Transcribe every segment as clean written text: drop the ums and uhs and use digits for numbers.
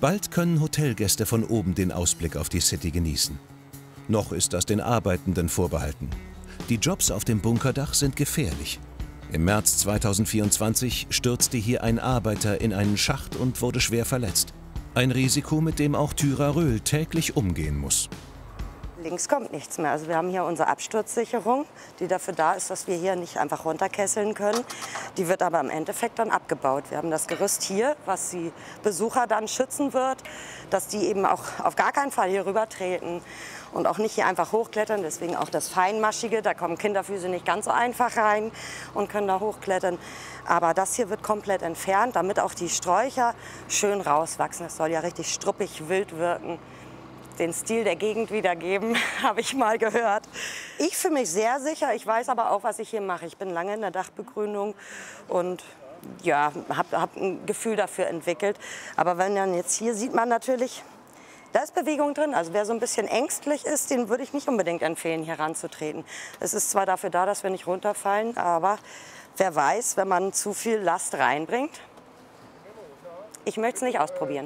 Bald können Hotelgäste von oben den Ausblick auf die City genießen. Noch ist das den Arbeitenden vorbehalten. Die Jobs auf dem Bunkerdach sind gefährlich. Im März 2024 stürzte hier ein Arbeiter in einen Schacht und wurde schwer verletzt. Ein Risiko, mit dem auch Thyra Röhl täglich umgehen muss. Links kommt nichts mehr. Also wir haben hier unsere Absturzsicherung, die dafür da ist, dass wir hier nicht einfach runterkesseln können. Die wird aber im Endeffekt dann abgebaut. Wir haben das Gerüst hier, was die Besucher dann schützen wird, dass die eben auch auf gar keinen Fall hier rüber treten und auch nicht hier einfach hochklettern. Deswegen auch das Feinmaschige, da kommen Kinderfüße nicht ganz so einfach rein und können da hochklettern. Aber das hier wird komplett entfernt, damit auch die Sträucher schön rauswachsen. Das soll ja richtig struppig, wild wirken. Den Stil der Gegend wiedergeben, habe ich mal gehört. Ich fühle mich sehr sicher. Ich weiß aber auch, was ich hier mache. Ich bin lange in der Dachbegrünung und ja, hab ein Gefühl dafür entwickelt. Aber wenn dann jetzt hier sieht man natürlich, da ist Bewegung drin. Also wer so ein bisschen ängstlich ist, den würde ich nicht unbedingt empfehlen, hier ranzutreten. Es ist zwar dafür da, dass wir nicht runterfallen, aber wer weiß, wenn man zu viel Last reinbringt. Ich möchte es nicht ausprobieren.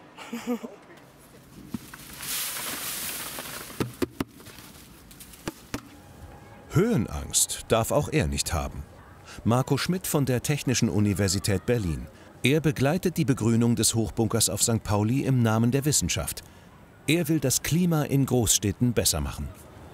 Höhenangst darf auch er nicht haben. Marco Schmidt von der Technischen Universität Berlin. Er begleitet die Begrünung des Hochbunkers auf St. Pauli im Namen der Wissenschaft. Er will das Klima in Großstädten besser machen.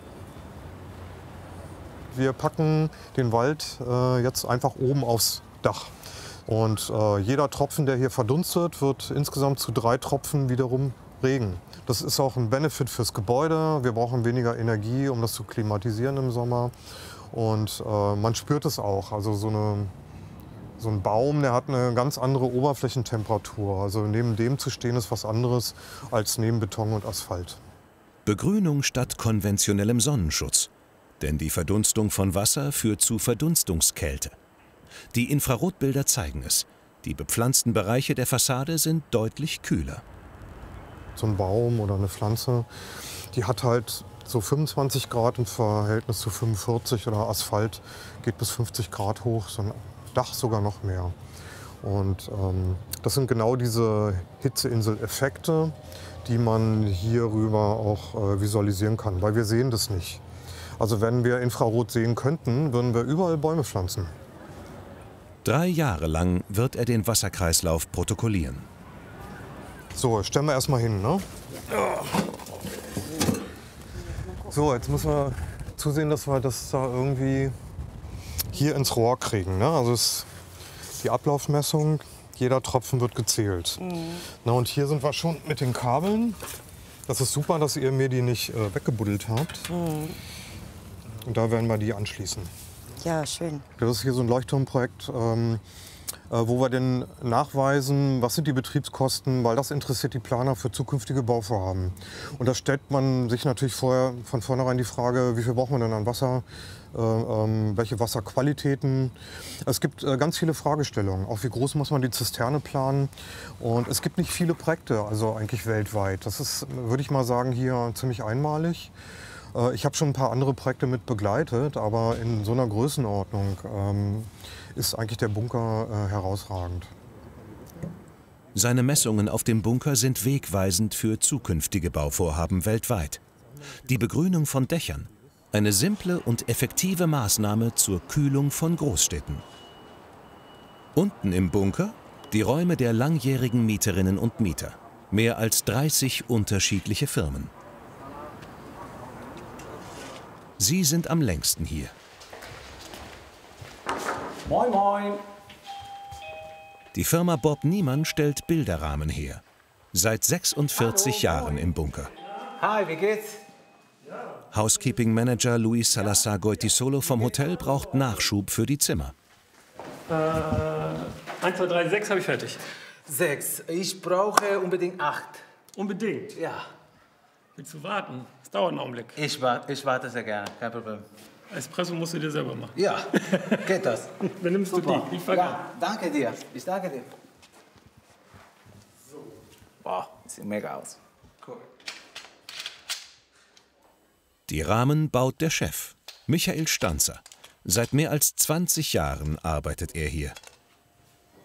Wir packen den Wald jetzt einfach oben aufs Dach. Und jeder Tropfen, der hier verdunstet, wird insgesamt zu 3 Tropfen wiederum Regen. Das ist auch ein Benefit fürs Gebäude. Wir brauchen weniger Energie, um das zu klimatisieren im Sommer. Und man spürt es auch. Also so ein Baum, der hat eine ganz andere Oberflächentemperatur. Also neben dem zu stehen ist was anderes als neben Beton und Asphalt. Begrünung statt konventionellem Sonnenschutz. Denn die Verdunstung von Wasser führt zu Verdunstungskälte. Die Infrarotbilder zeigen es. Die bepflanzten Bereiche der Fassade sind deutlich kühler. So ein Baum oder eine Pflanze, die hat halt so 25 Grad im Verhältnis zu 45 oder Asphalt geht bis 50 Grad hoch, so ein Dach sogar noch mehr. Und das sind genau diese Hitzeinsel-Effekte, die man hierüber auch visualisieren kann, weil wir sehen das nicht. Also wenn wir Infrarot sehen könnten, würden wir überall Bäume pflanzen. 3 Jahre lang wird er den Wasserkreislauf protokollieren. So, stellen wir erstmal hin, ne? So, jetzt müssen wir zusehen, dass wir das da irgendwie hier ins Rohr kriegen, ne? Also die Ablaufmessung, jeder Tropfen wird gezählt. Na, und hier sind wir schon mit den Kabeln. Das ist super, dass ihr mir die nicht weggebuddelt habt. Und da werden wir die anschließen. Ja, schön. Das ist hier so ein Leuchtturmprojekt, wo wir denn nachweisen, was sind die Betriebskosten, weil das interessiert die Planer für zukünftige Bauvorhaben. Und da stellt man sich natürlich von vornherein die Frage, wie viel braucht man denn an Wasser, welche Wasserqualitäten. Es gibt ganz viele Fragestellungen, auch wie groß muss man die Zisterne planen. Und es gibt nicht viele Projekte, also eigentlich weltweit. Das ist, würde ich mal sagen, hier ziemlich einmalig. Ich habe schon ein paar andere Projekte mit begleitet, aber in so einer Größenordnung ist eigentlich der Bunker herausragend. Seine Messungen auf dem Bunker sind wegweisend für zukünftige Bauvorhaben weltweit. Die Begrünung von Dächern, eine simple und effektive Maßnahme zur Kühlung von Großstädten. Unten im Bunker die Räume der langjährigen Mieterinnen und Mieter. Mehr als 30 unterschiedliche Firmen. Sie sind am längsten hier. Moin, moin. Die Firma Bob Niemann stellt Bilderrahmen her. Seit 46 Jahren im Bunker. Hi, wie geht's? Housekeeping Manager Luis Salazar Goitisolo vom Hotel braucht Nachschub für die Zimmer. 1, 2, 3, 6 habe ich fertig. 6. Ich brauche unbedingt 8. Unbedingt. Ja. Willst du warten? Es dauert einen Augenblick. Ich warte sehr gerne, kein Problem. Espresso musst du dir selber machen. Ja, geht das. Dann nimmst du die. Ich fange an. Ja, danke dir. Ich danke dir. So. Wow, sieht mega aus. Cool. Die Rahmen baut der Chef, Michael Stanzer. Seit mehr als 20 Jahren arbeitet er hier.